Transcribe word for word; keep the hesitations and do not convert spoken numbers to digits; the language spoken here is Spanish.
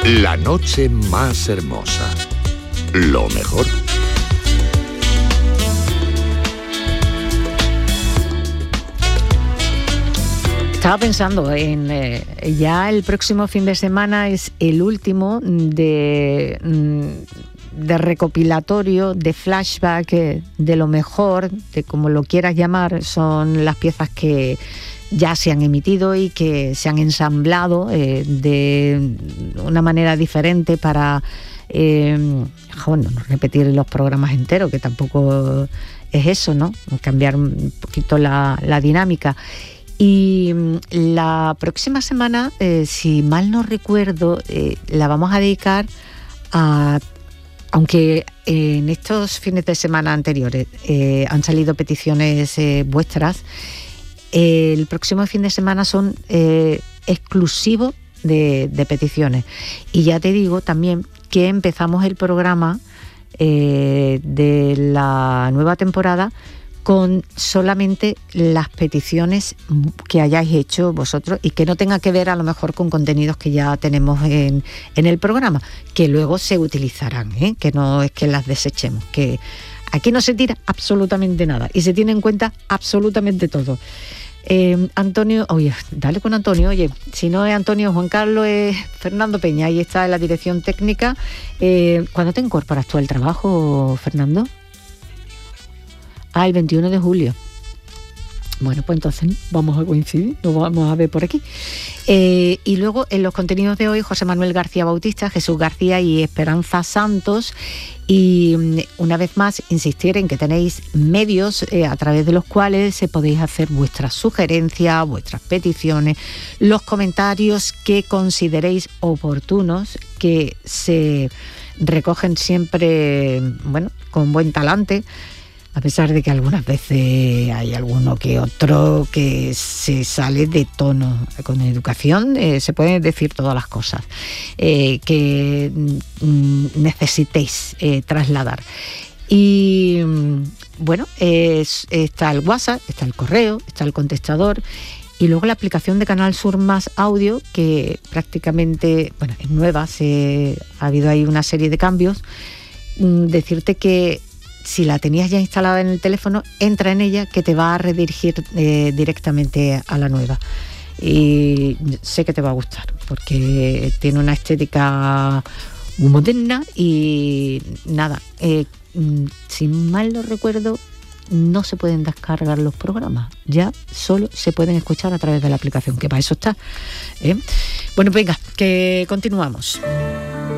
La noche más hermosa. Lo mejor. Estaba pensando en eh, ya el próximo fin de semana es el último de, de recopilatorio, de flashback, eh, de lo mejor, de como lo quieras llamar, son las piezas que ya se han emitido y que se han ensamblado eh, de una manera diferente para eh, bueno, no repetir los programas enteros, que tampoco es eso, ¿no? Cambiar un poquito la, la dinámica. Y la próxima semana, eh, si mal no recuerdo, eh, la vamos a dedicar a, aunque en estos fines de semana anteriores eh, han salido peticiones eh, vuestras, eh, el próximo fin de semana son eh, exclusivos de, de peticiones. Y ya te digo también que empezamos el programa eh, de la nueva temporada con solamente las peticiones que hayáis hecho vosotros y que no tenga que ver a lo mejor con contenidos que ya tenemos en, en el programa, que luego se utilizarán, ¿eh? Que no es que las desechemos, que aquí no se tira absolutamente nada y se tiene en cuenta absolutamente todo. Eh, Antonio, oye, dale con Antonio, oye, si no es Antonio, Juan Carlos, es Fernando Peña, ahí está en la dirección técnica. Eh, ¿Cuándo te incorporas tú al trabajo, Fernando? Ah, el veintiuno de julio. Bueno, pues entonces vamos a coincidir, nos vamos a ver por aquí. Eh, y luego en los contenidos de hoy, José Manuel García Bautista, Jesús García y Esperanza Santos. Y una vez más, insistir en que tenéis medios eh, a través de los cuales se podéis hacer vuestras sugerencias, vuestras peticiones, los comentarios que consideréis oportunos, que se recogen siempre, bueno, con buen talante, a pesar de que algunas veces hay alguno que otro que se sale de tono. Con educación eh, se pueden decir todas las cosas eh, que mm, necesitéis eh, trasladar. Y bueno, es, está el WhatsApp, está el correo, está el contestador y luego la aplicación de Canal Sur Más Audio, que prácticamente, bueno, es nueva, se, ha habido ahí una serie de cambios. Mm, decirte que si la tenías ya instalada en el teléfono, entra en ella, que te va a redirigir eh, directamente a la nueva. Y sé que te va a gustar, porque tiene una estética muy moderna y nada, eh, si mal no recuerdo, no se pueden descargar los programas, ya solo se pueden escuchar a través de la aplicación, que para eso está, ¿eh? Bueno, venga, que continuamos.